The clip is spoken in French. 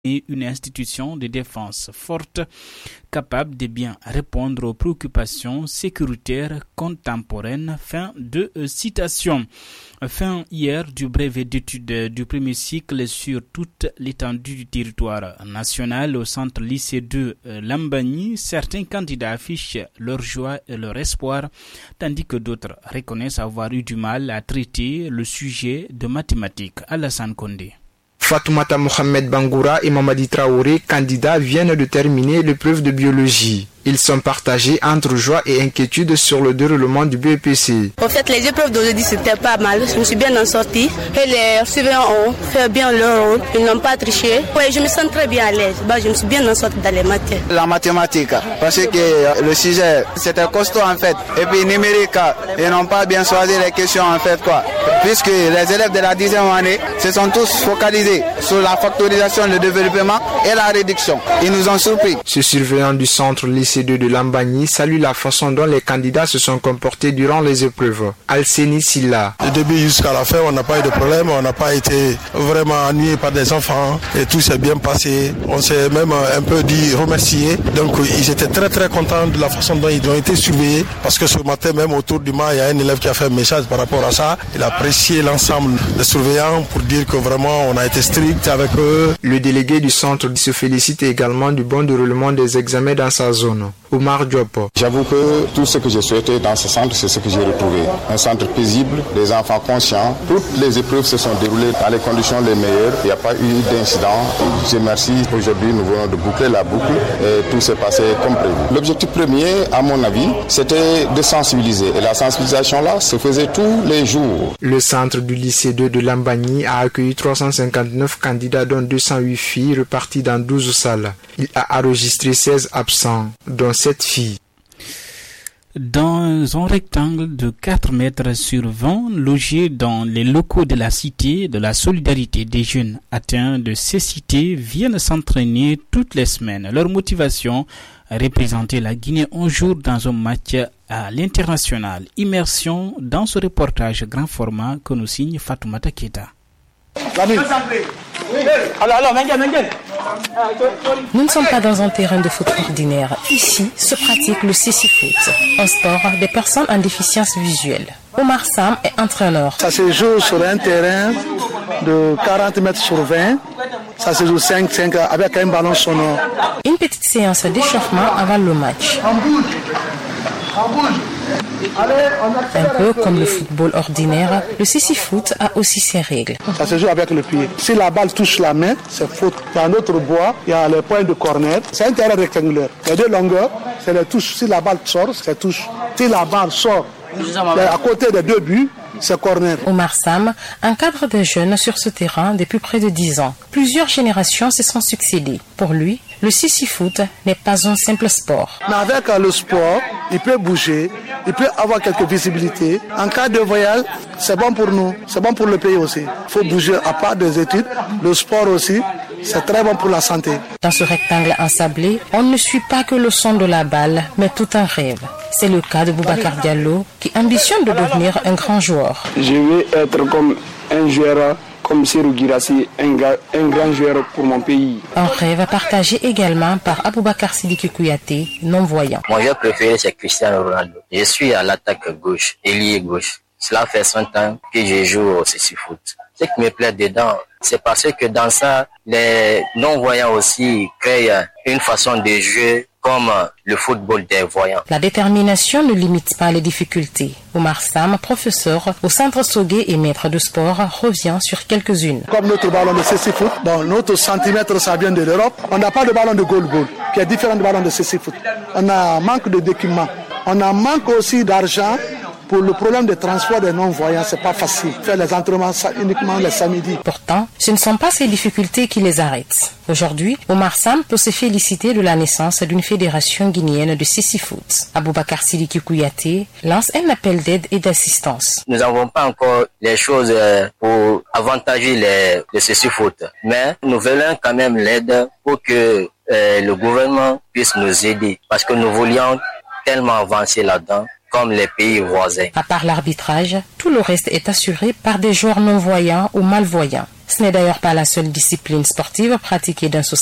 et une institution de défense forte, capable de bien répondre aux préoccupations sécuritaires contemporaines. Fin de citation. Fin hier du brevet d'études du premier cycle sur toute l'étendue du territoire national au centre lycée de Lambagny. Certains candidats affichent leur joie et leur espoir, tandis que d'autres reconnaissent avoir eu du mal à traiter le sujet de mathématiques. Alassane Condé. Fatoumata Mohamed Bangoura et Mamadi Traoré, candidats, viennent de terminer l'épreuve de biologie. Ils sont partagés entre joie et inquiétude sur le déroulement du BEPC. En fait, les épreuves d'aujourd'hui, c'était pas mal. Je me suis bien en sortie. Et les surveillants ont fait bien leur rôle. Ils n'ont pas triché. Oui, je me sens très bien à l'aise. Je me suis bien en sortie dans les matières. La mathématique, parce que le sujet, c'était costaud en fait. Et puis numérique, ils n'ont pas bien choisi les questions en fait quoi. Puisque les élèves de la 10e année se sont tous focalisés sur la factorisation, le développement et la réduction. Ils nous ont surpris. Ce surveillant du centre lycée de Lambagny salue la façon dont les candidats se sont comportés durant les épreuves. Alceni Silla. Du début jusqu'à la fin, on n'a pas eu de problème, on n'a pas été vraiment ennuyé par des enfants et tout s'est bien passé. On s'est même un peu dit remercier. Donc ils étaient très très contents de la façon dont ils ont été surveillés parce que ce matin même autour du mât, il y a un élève qui a fait un message par rapport à ça. Il a apprécié l'ensemble des surveillants pour dire que vraiment on a été strict avec eux. Le délégué du centre se félicite également du bon déroulement des examens dans sa zone. Omar Diop. J'avoue que tout ce que j'ai souhaité dans ce centre, c'est ce que j'ai retrouvé. Un centre paisible, des enfants conscients. Toutes les épreuves se sont déroulées dans les conditions les meilleures. Il n'y a pas eu d'incident. Je remercie. Aujourd'hui, nous venons de boucler la boucle et tout s'est passé comme prévu. L'objectif premier, à mon avis, c'était de sensibiliser. Et la sensibilisation-là se faisait tous les jours. Le centre du lycée 2 de Lambagny a accueilli 359 candidats, dont 208 filles reparties dans 12 salles. Il a enregistré 16 absents, dont 7 filles. Dans un rectangle de 4 mètres sur 20, logé dans les locaux de la Cité de la Solidarité, des jeunes atteints de cécité viennent s'entraîner toutes les semaines. Leur motivation, représenter la Guinée un jour dans un match à l'international. Immersion dans ce reportage grand format que nous signe Fatoumata Keita. Nous ne sommes pas dans un terrain de foot ordinaire. Ici se pratique le cécifoot, un sport des personnes en déficience visuelle. Omar Sam est entraîneur. Ça se joue sur un terrain de 40 mètres sur 20. Ça se joue 5-5 avec un ballon sonore. Une petite séance d'échauffement avant le match. Un peu comme le football ordinaire, le cécifoot a aussi ses règles. Ça se joue avec le pied. Si la balle touche la main, c'est faute. Dans notre bois, il y a les points de corner. C'est un terrain rectangulaire. Les deux longueurs, c'est les touches. Si la balle sort, c'est touche. Si la balle sort à côté des deux buts, c'est corner. Omar Sam encadre des jeunes sur ce terrain depuis près de 10 ans. Plusieurs générations se sont succédées. Pour lui, le cécifoot n'est pas un simple sport. Mais avec le sport, il peut bouger, il peut avoir quelques visibilités. En cas de voyage, c'est bon pour nous, c'est bon pour le pays aussi. Il faut bouger à part des études. Le sport aussi, c'est très bon pour la santé. Dans ce rectangle ensablé, on ne suit pas que le son de la balle, mais tout un rêve. C'est le cas de Boubacar Diallo qui ambitionne de devenir un grand joueur. Je veux être comme un joueur, comme Serou Girassi, un grand joueur pour mon pays. Un rêve partagé également par Aboubakar Sidiki Kouyaté, non-voyant. Mon joueur préféré, c'est Cristiano Ronaldo. Je suis à l'attaque gauche, ailier gauche. Cela fait 100 ans que je joue au cécifoot. Ce qui me plaît dedans, c'est parce que dans ça, les non-voyants aussi créent une façon de jouer comme le football des voyants. La détermination ne limite pas les difficultés. Omar Sam, professeur au centre Sogué et maître de sport, revient sur quelques-unes. Comme notre ballon de cécifoot, notre centimètre, ça vient de l'Europe. On n'a pas de ballon de goal-goal, qui est différent du ballon de cécifoot. On a manque de d'équipement. On a manque aussi d'argent. Pour le problème de transport des non-voyants, c'est pas facile. Faire les entraînements uniquement les samedis. Pourtant, ce ne sont pas ces difficultés qui les arrêtent. Aujourd'hui, Omar Sam peut se féliciter de la naissance d'une fédération guinéenne de cécifoot. Aboubakar Sidiki Kouyaté lance un appel d'aide et d'assistance. Nous n'avons pas encore les choses pour avantager le cécifoot, mais nous voulons quand même l'aide pour que le gouvernement puisse nous aider, parce que nous voulions tellement avancer là-dedans comme les pays voisins. À part l'arbitrage, tout le reste est assuré par des joueurs non-voyants ou malvoyants. Ce n'est d'ailleurs pas la seule discipline sportive pratiquée dans ce